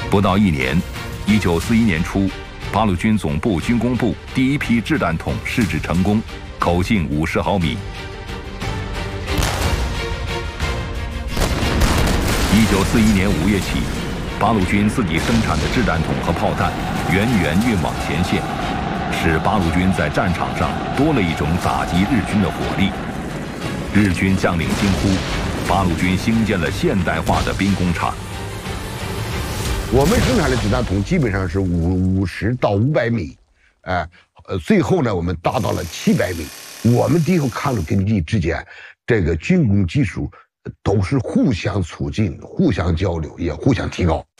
不到1年，1941年初，八路军总部军工部第一批掷弹筒试制成功，口径50毫米。1941年5月起，八路军自己生产的掷弹筒和炮弹源源运往前线，使八路军在战场上多了一种打击日军的火力。日军将领惊呼：“八路军兴建了现代化的兵工厂。” 我们生产的子弹筒基本上是50到500米，最后呢，我们达到了700米。我们敌后抗日根据地之间，这个军工技术都是互相促进、互相交流，也互相提高。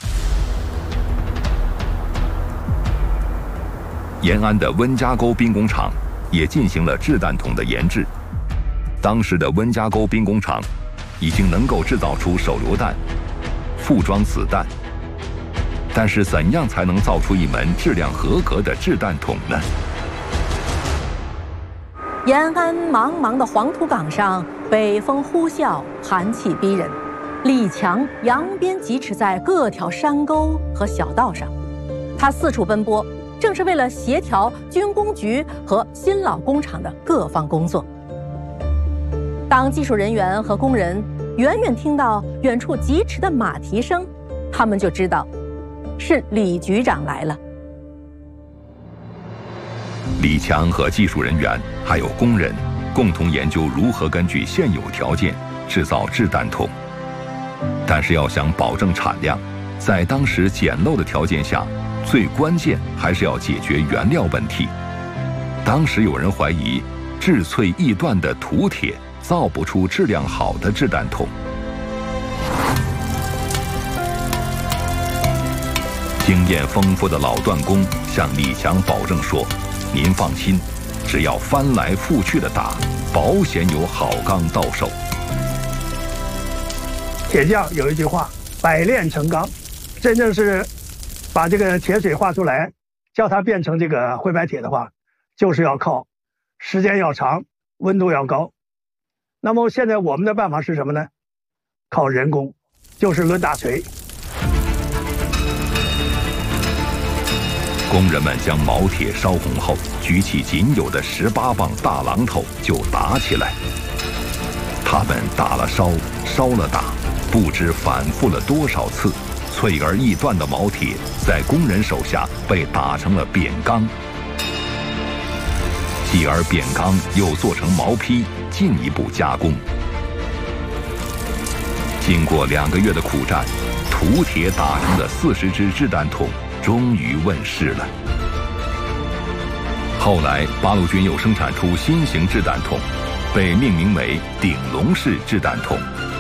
延安的温家沟兵工厂也进行了掷弹筒的研制。当时的温家沟兵工厂已经能够制造出手榴弹、附装子弹。但是怎样才能造出一门质量合格的掷弹筒呢？ 延安茫茫的黄土岗上，北风呼啸，寒气逼人。李强扬鞭疾驰在各条山沟和小道上，他四处奔波，正是为了协调军工局和新老工厂的各方工作。当技术人员和工人远远听到远处疾驰的马蹄声，他们就知道是李局长来了。 李强和技术人员还有工人共同研究如何根据现有条件制造掷弹筒，但是要想保证产量，在当时简陋的条件下，最关键还是要解决原料问题。当时有人怀疑质脆易断的土铁造不出质量好的掷弹筒。经验丰富的老锻工向李强保证说：“您放心，只要翻来覆去的打，保险有好钢到手。” 铁匠有一句话：“百炼成钢”，真正是把这个铁水化出来，叫它变成这个灰白铁的话，就是要靠时间要长，温度要高。那么现在我们的办法是什么呢？靠人工，就是抡大锤。 工人们将毛铁烧红后，举起仅有的18磅大榔头就打起来。他们打了烧，烧了打，不知反复了多少次，脆而易断的毛铁在工人手下被打成了扁钢，继而扁钢又做成毛坯，进一步加工。经过2个月的苦战，土铁打成的40支掷弹筒终于问世了。后来，八路军又生产出新型掷弹筒，被命名为顶笼式掷弹筒。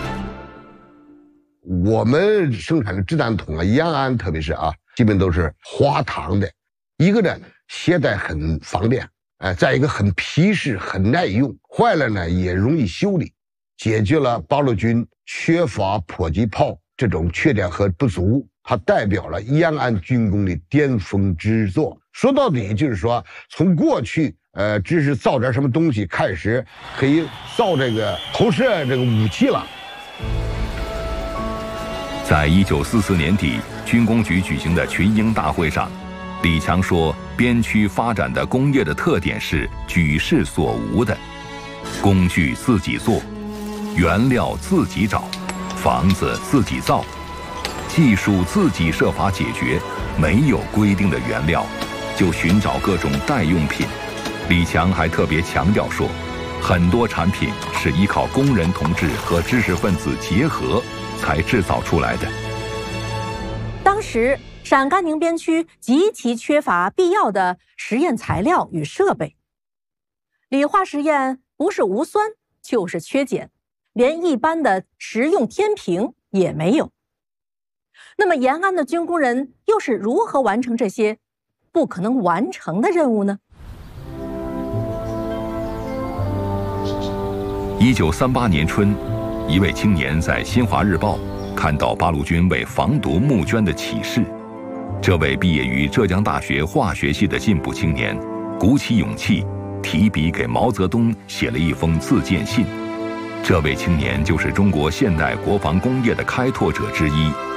我们生产的掷弹筒延安特别是基本都是滑膛的，一个呢携带很方便，再一个很皮实，很耐用，坏了呢也容易修理，解决了八路军缺乏迫击炮这种缺点和不足。它代表了延安军工的巅峰之作。说到底就是说，从过去只是造点什么东西开始，可以造这个投射这个武器了。 在1944年底，军工局举行的群英大会上，李强说，边区发展的工业的特点是举世所无的：工具自己做，原料自己找，房子自己造，技术自己设法解决，没有规定的原料，就寻找各种代用品。李强还特别强调说，很多产品是依靠工人同志和知识分子结合才制造出来的。 当时陕甘宁边区极其缺乏必要的实验材料与设备，理化实验不是无酸就是缺碱，连一般的实用天平也没有。那么延安的军工人又是如何完成这些不可能完成的任务呢 ？1938年春，一位青年在《新华日报》看到八路军为防毒募捐的启事。这位毕业于浙江大学化学系的进步青年，鼓起勇气，提笔给毛泽东写了一封自荐信。这位青年就是中国现代国防工业的开拓者之一，